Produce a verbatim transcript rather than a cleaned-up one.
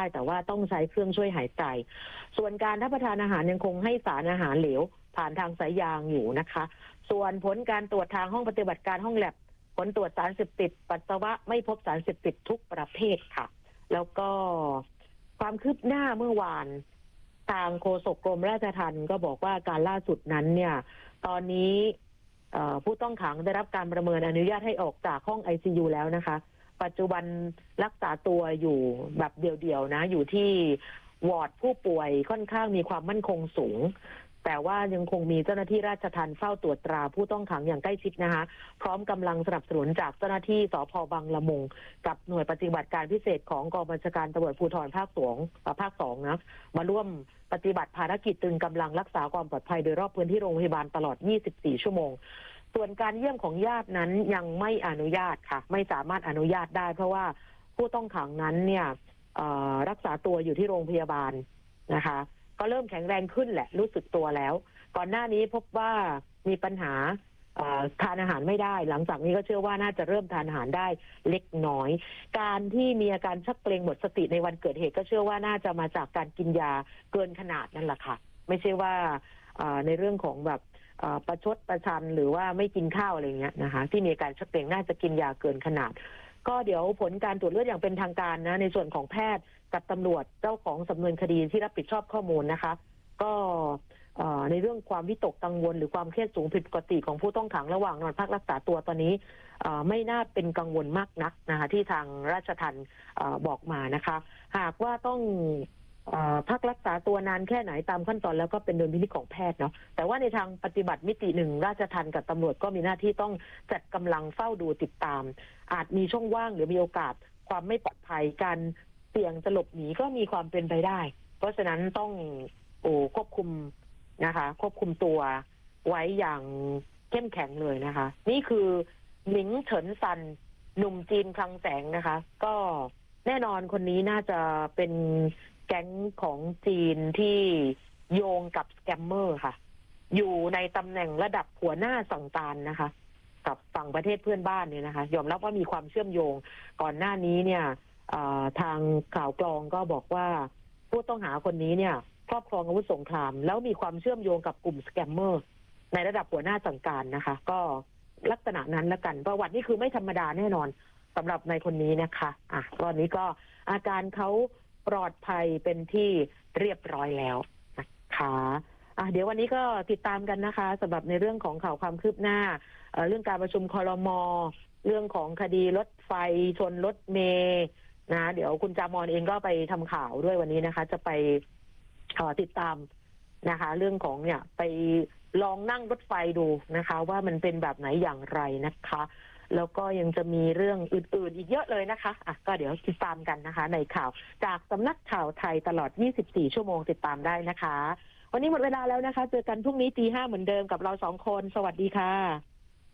แต่ว่าต้องใช้เครื่องช่วยหายใจส่วนการรับประทานอาหารยังคงให้สารอาหารเหลวผ่านทางสายยางอยู่นะคะส่วนผลการตรวจทางห้องปฏิบัติการห้องแลบผลตรวจสารเสพติดปัสสาวะไม่พบสารเสพติดทุกประเภทค่ะแล้วก็ความคืบหน้าเมื่อวานทางโฆษกกรมราชทัณฑ์ก็บอกว่าการล่าสุดนั้นเนี่ยตอนนี้ผู้ต้องขังได้รับการประเมินอนุญาตให้ออกจากห้อง ไอ ซี ยู แล้วนะคะปัจจุบันรักษาตัวอยู่แบบเดี่ยวๆนะอยู่ที่วอร์ดผู้ป่วยค่อนข้างมีความมั่นคงสูงแต่ว่ายังคงมีเจ้าหน้าที่ราชทัณฑ์เฝ้าตรวจตราผู้ต้องขังอย่างใกล้ชิดนะคะพร้อมกำลังสนับสนุนจากเจ้าหน้าที่สภ.บางละมุงกับหน่วยปฏิบัติการพิเศษของกองบัญชาการตำรวจภูธรภาคสองภาคสองนะมาร่วมปฏิบัติภารกิจตึงกำลังรักษาความปลอดภัยโดยรอบพื้นที่โรงพยาบาลตลอดยี่สิบสี่ชั่วโมงส่วนการเยี่ยมของญาตินั้นยังไม่อนุญาตค่ะไม่สามารถอนุญาตได้เพราะว่าผู้ต้องขังนั้นเนี่ยรักษาตัวอยู่ที่โรงพยาบาลนะคะก็เริ่มแข็งแรงขึ้นแหละรู้สึกตัวแล้วก่อนหน้านี้พบว่ามีปัญหาทานอาหารไม่ได้หลังจากนี้ก็เชื่อว่าน่าจะเริ่มทานอาหารได้เล็กน้อยการที่มีอาการชักเกร็งหมดสติในวันเกิดเหตุก็เชื่อว่าน่าจะมาจากการกินยาเกินขนาดนั่นแหละค่ะไม่ใช่ว่าในเรื่องของแบบประชดประชันหรือว่าไม่กินข้าวอะไรเงี้ยนะคะที่มีอาการชักเกร็งน่าจะกินยาเกินขนาดก็เดี๋ยวผลการตรวจเลือดอย่างเป็นทางการนะในส่วนของแพทย์กับตำรวจเจ้าของสำนวนคดีที่รับผิดชอบข้อมูลนะคะก็ในเรื่องความวิตกกังวลหรือความเครียดสูงผิดปกติของผู้ต้องขังระหว่างนอนพักรักษาตัวตอนนี้ไม่น่าเป็นกังวลมากนักนะคะที่ทางราชทัณฑ์บอกมานะคะหากว่าต้องพักรักษาตัวนานแค่ไหนตามขั้นตอนแล้วก็เป็นดุลพินิจของแพทย์เนาะแต่ว่าในทางปฏิบัติมิติหนึ่งราชทัณฑ์กับตำรวจก็มีหน้าที่ต้องจัดกำลังเฝ้าดูติดตามอาจมีช่องว่างหรือมีโอกาสความไม่ปลอดภัยการเสี่ยงจะหลบหนีก็มีความเป็นไปได้เพราะฉะนั้นต้องโอ้ควบคุมนะคะควบคุมตัวไว้อย่างเข้มแข็งเลยนะคะนี่คือหมิงเฉินซันหนุ่มจีนคลังแสงนะคะก็แน่นอนคนนี้น่าจะเป็นแก๊งของจีนที่โยงกับสแกมเมอร์ค่ะอยู่ในตำแหน่งระดับหัวหน้าสั่งการนะคะกับฝั่งประเทศเพื่อนบ้านเนี่ยนะคะยอมรับว่ามีความเชื่อมโยงก่อนหน้านี้เนี่ยทางข่าวกรองก็บอกว่าผู้ต้องหาคนนี้เนี่ยครอบครองอาวุธสงครามแล้วมีความเชื่อมโยงกับกลุ่มสแกมเมอร์ในระดับหัวหน้าสั่งการนะคะก็ลักษณะนั้นละกันประวัตินี่คือไม่ธรรมดาแน่นอนสำหรับในคนนี้นะคะอ่ะตอนนี้ก็อาการเขาปลอดภัยเป็นที่เรียบร้อยแล้วนะคะอ่ะเดี๋ยววันนี้ก็ติดตามกันนะคะสำหรับในเรื่องของข่าวความคืบหน้าเอ่อเรื่องการประชุมครม.เรื่องของคดีรถไฟชนรถเมล์นะเดี๋ยวคุณจามอนเองก็ไปทำข่าวด้วยวันนี้นะคะจะไปขอติดตามนะคะเรื่องของเนี่ยไปลองนั่งรถไฟดูนะคะว่ามันเป็นแบบไหนอย่างไรนะคะแล้วก็ยังจะมีเรื่องอื่นๆอีกเยอะเลยนะคะอ่ะก็เดี๋ยวติดตามกันนะคะในข่าวจากสำนักข่าวไทยตลอดยี่สิบสี่ชั่วโมงติดตามได้นะคะวันนี้หมดเวลาแล้วนะคะเจอกันพรุ่งนี้ตีห้าเหมือนเดิมกับเราสองคนสวัสดีค่ะ